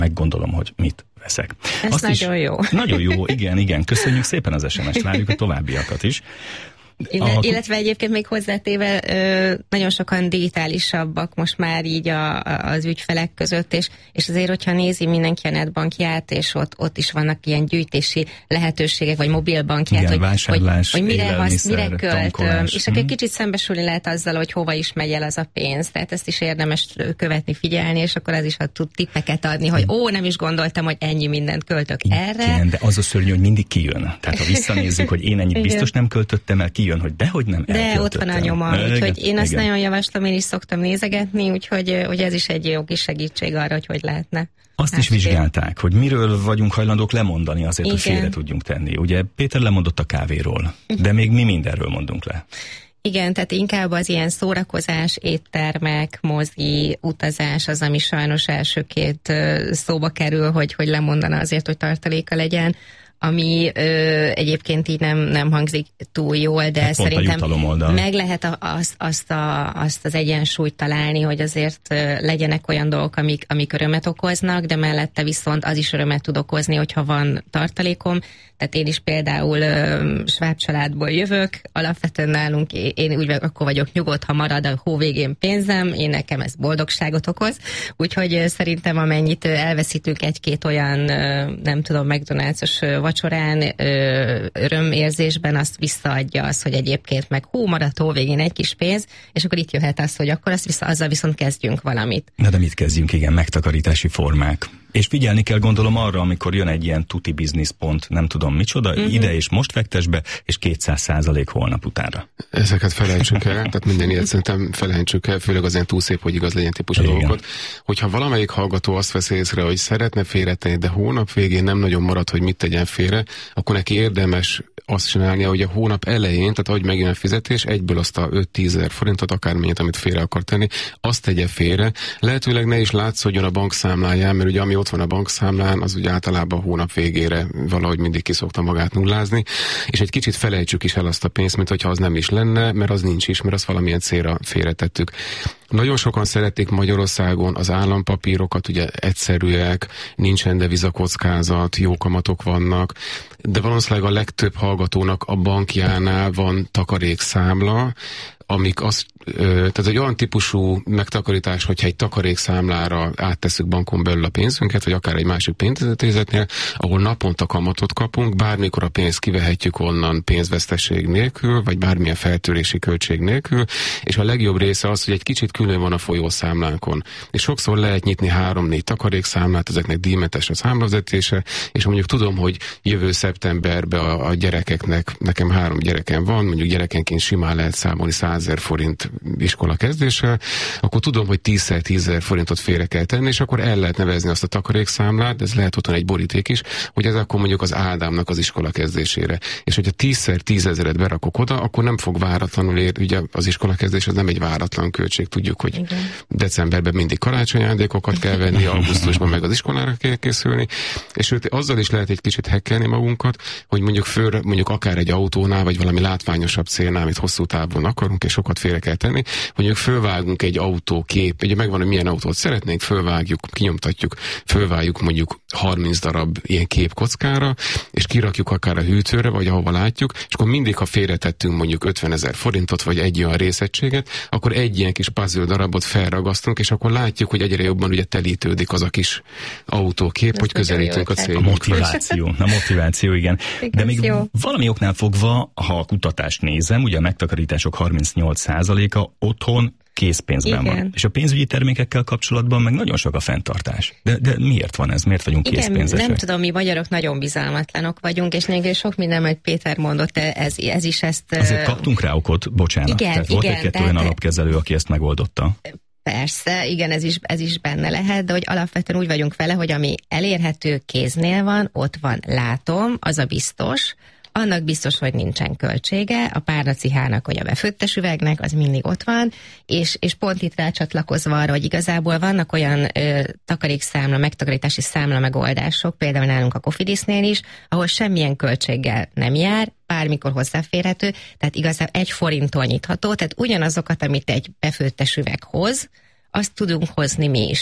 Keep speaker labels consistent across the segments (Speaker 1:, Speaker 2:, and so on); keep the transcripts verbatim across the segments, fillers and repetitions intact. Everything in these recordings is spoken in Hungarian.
Speaker 1: meggondolom, hogy mit veszek.
Speaker 2: Ez
Speaker 1: Azt
Speaker 2: nagyon
Speaker 1: is,
Speaker 2: jó.
Speaker 1: Nagyon jó, igen, igen. Köszönjük szépen az es em es-t, várjuk a továbbiakat is.
Speaker 2: Illet, a... Illetve egyébként még hozzátéve ö, nagyon sokan digitálisabbak most már így a, a, az ügyfelek között, és, és azért, hogyha nézi mindenki a netbankját, és ott, ott is vannak ilyen gyűjtési lehetőségek, vagy mobilbankját,
Speaker 1: igen,
Speaker 2: hogy, hogy, hogy mire, hasz, mire költ, és akkor
Speaker 1: hmm.
Speaker 2: kicsit szembesülni lehet azzal, hogy hova is megy el az a pénz, tehát ezt is érdemes követni, figyelni, és akkor ez is ha tud tippeket adni, hogy ó, nem is gondoltam, hogy ennyi mindent költök
Speaker 1: igen,
Speaker 2: erre.
Speaker 1: Igen, de az a szörnyű, hogy mindig kijön. Tehát ha visszanézzük, hogy én ennyit biztos nem költöttem el, kijön, hogy dehogy nem elköltöttem.
Speaker 2: De ott van a nyoma,
Speaker 1: igen,
Speaker 2: úgyhogy én azt
Speaker 1: igen.
Speaker 2: nagyon javaslom, én is szoktam nézegetni, úgyhogy hogy ez is egy jó kis segítség arra, hogy hogy lehetne.
Speaker 1: Azt is vizsgálták, hogy miről vagyunk hajlandók lemondani azért, igen. hogy félre tudjunk tenni. Ugye Péter lemondott a kávéról, de még mi mindenről mondunk le.
Speaker 2: Igen, tehát inkább az ilyen szórakozás, éttermek, mozi, utazás az, ami sajnos elsőként szóba kerül, hogy, hogy lemondana azért, hogy tartaléka legyen, ami ö, egyébként így nem, nem hangzik túl jól, de hát szerintem meg lehet a, az, azt, a, azt az egyensúlyt találni, hogy azért ö, legyenek olyan dolgok, amik, amik örömet okoznak, de mellette viszont az is örömet tud okozni, hogyha van tartalékom. Tehát én is például ö, sváb családból jövök, alapvetően nálunk én úgy akkor vagyok nyugodt, ha marad a hó végén pénzem, én nekem ez boldogságot okoz, úgyhogy ö, szerintem amennyit elveszítünk egy-két olyan, ö, nem tudom, McDonald's-os vacsorán, ö, örömérzésben, azt visszaadja az, hogy egyébként meg hú, maradt hó végén egy kis pénz, és akkor itt jöhet az, hogy akkor azt vissza, azzal viszont kezdjünk valamit.
Speaker 1: Na de mit kezdjünk, igen, megtakarítási formák. És figyelni kell gondolom arra, amikor jön egy ilyen tuti bizniszpont, nem tudom micsoda, uh-huh. ide és most fektes be, és kétszáz százalék holnap utánra.
Speaker 3: Ezeket felejtsük el, tehát minden ilyet szerintem felejtsük el, főleg az ilyen túl szép, hogy igaz legyen típusú igen. dolgokat. Hogyha valamelyik hallgató azt vesz észre, hogy szeretne félretenni, de hónap végén nem nagyon marad, hogy mit tegyen félre, akkor neki érdemes azt csinálnia, hogy a hónap elején, tehát ahogy megjön a fizetés, egyből azt a öt-tízezer forintot, akármennyit, amit félre akar tenni, azt tegye félre. Lehetőleg ne is látszódjon a bankszámláján, mert ugye ami ott van a bankszámlán, az ugye általában a hónap végére valahogy mindig ki szokta magát nullázni, és egy kicsit felejtsük is el azt a pénzt, mint hogyha az nem is lenne, mert az nincs is, mert azt valamilyen célra félretettük. Nagyon sokan szeretik Magyarországon az állampapírokat, ugye egyszerűek, nincsen devizakockázat, jó kamatok vannak, de valószínűleg a legtöbb hallgatónak a bankjánál van takarékszámla, amik az, tehát egy olyan típusú megtakarítás, hogyha egy takarékszámlára áttesszük bankon belül a pénzünket, vagy akár egy másik pénzintézetnél, ahol naponta kamatot kapunk, bármikor a pénzt kivehetjük onnan pénzveszteség nélkül, vagy bármilyen feltörési költség nélkül, és a legjobb része az, hogy egy kicsit külön van a folyószámlánkon. És sokszor lehet nyitni három-négy takarékszámlát, ezeknek díjmentes a számlavezetése, és mondjuk tudom, hogy jövő szeptemberben a, a gyerekeknek, nekem három gyerekem van, mondjuk gyerekenként simán lehet számolni százezer forint iskola kezdése, akkor tudom, hogy tízszer tízezer forintot félre kell tenni, és akkor el lehet nevezni azt a takarékszámlát, de ez lehet otthon egy boríték is, hogy ez akkor mondjuk az Ádámnak az iskola kezdésére. És hogyha tízszer tízezeret berakok oda, akkor nem fog váratlanul ér, ugye az iskola kezdés az nem egy váratlan költség, tudjuk, hogy igen. decemberben mindig karácsonyajándékokat kell venni, augusztusban meg az iskolára kell készülni, és sőt, azzal is lehet egy kicsit hekkelni magunkat, hogy mondjuk föl, mondjuk akár egy autónál, vagy valami látványosabb célnál, amit hosszú távon akarunk, és sokat félre kell tenni, hogy mondjuk fölvágunk egy autókép, ugye megvan, hogy milyen autót szeretnénk, fölvágjuk, kinyomtatjuk, fölvágjuk mondjuk harminc darab ilyen képkockára, és kirakjuk akár a hűtőre, vagy ahova látjuk, és akkor mindig, ha félretettünk mondjuk ötvenezer forintot, vagy egy olyan részegységet, akkor egy ilyen kis puzzle darabot felragasztunk, és akkor látjuk, hogy egyre jobban ugye telítődik az a kis autókép, hogy közelítünk a célhoz.
Speaker 1: A motiváció, a motiváció, igen. De még jó. Valami oknál fogva, ha a kutatást nézem, ugye a megtakarítások harmincnyolc százaléka otthon készpénzben igen. van. És a pénzügyi termékekkel kapcsolatban meg nagyon sok a fenntartás. De, de miért van ez? Miért vagyunk
Speaker 2: igen,
Speaker 1: készpénzesek?
Speaker 2: Nem tudom, mi magyarok nagyon bizalmatlanok vagyunk, és még sok minden, amit Péter mondott, ez, ez is ezt...
Speaker 1: Azért kaptunk rá okot, bocsánat. Igen, tehát volt igen, egy-kettő olyan alapkezelő, aki ezt megoldotta.
Speaker 2: Persze, igen, ez is, ez is benne lehet, de hogy alapvetően úgy vagyunk vele, hogy ami elérhető kéznél van, ott van, látom, az a biztos, annak biztos, hogy nincsen költsége, a párnacihának, vagy a befőttes üvegnek, az mindig ott van, és, és pont itt rácsatlakozva arra, hogy igazából vannak olyan ö, takarékszámla, megtakarítási számla megoldások, például nálunk a Cofidisnél is, ahol semmilyen költséggel nem jár, bármikor hozzáférhető, tehát igazából egy forinttól nyitható, tehát ugyanazokat, amit egy befőttes üveg hoz, azt tudunk hozni mi is.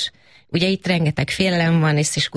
Speaker 2: ugye itt rengeteg félelem van, és is